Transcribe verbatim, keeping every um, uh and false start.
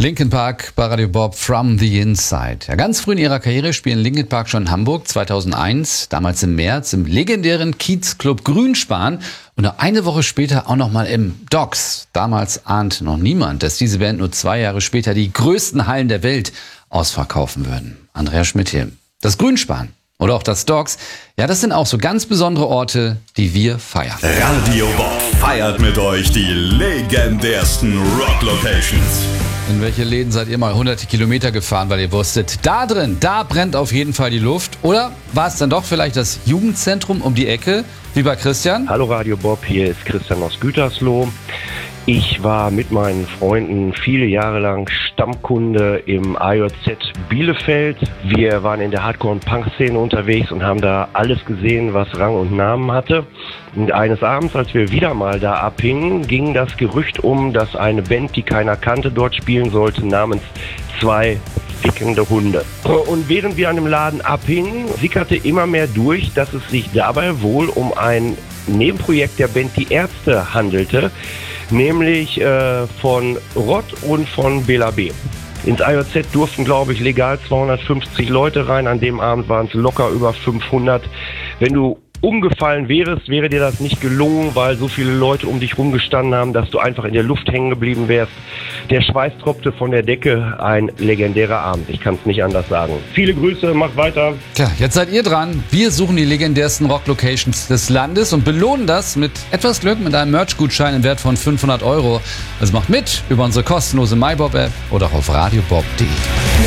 Linkin Park bei Radio Bob From the Inside. Ja, ganz früh in ihrer Karriere spielen Linkin Park schon in Hamburg zweitausendeins, damals im März, im legendären Kiezclub Grünspan und nur eine Woche später auch noch mal im Docks. Damals ahnt noch niemand, dass diese Band nur zwei Jahre später die größten Hallen der Welt ausverkaufen würden. Andreas Schmidt hier. Das Grünspan oder auch das Docks, ja, das sind auch so ganz besondere Orte, die wir feiern. Radio Bob feiert mit euch die legendärsten Rock-Locations. In welche Läden seid ihr mal hunderte Kilometer gefahren, weil ihr wusstet, da drin, da brennt auf jeden Fall die Luft? Oder war es dann doch vielleicht das Jugendzentrum um die Ecke, wie bei Christian? Hallo Radio Bob, hier ist Christian aus Gütersloh. Ich war mit meinen Freunden viele Jahre lang Stammkunde im A J Z Bielefeld. Wir waren in der Hardcore- und Punk-Szene unterwegs und haben da alles gesehen, was Rang und Namen hatte. Und eines Abends, als wir wieder mal da abhingen, ging das Gerücht um, dass eine Band, die keiner kannte, dort spielen sollte, namens Zwei fickende Hunde. Und während wir an dem Laden abhingen, sickerte immer mehr durch, dass es sich dabei wohl um ein Nebenprojekt der Band Die Ärzte handelte, nämlich äh, von Rott und von Bela B. Ins A J Z durften, glaube ich, legal zweihundertfünfzig Leute rein. An dem Abend waren es locker über fünfhundert. Wenn du umgefallen wärst, wäre dir das nicht gelungen, weil so viele Leute um dich rumgestanden haben, dass du einfach in der Luft hängen geblieben wärst. Der Schweiß tropfte von der Decke. Ein legendärer Abend. Ich kann es nicht anders sagen. Viele Grüße, macht weiter. Tja, jetzt seid ihr dran. Wir suchen die legendärsten Rock-Locations des Landes und belohnen das mit etwas Glück mit einem Merch-Gutschein im Wert von fünfhundert Euro. Also macht mit über unsere kostenlose MyBob-App oder auch auf radiobob punkt de.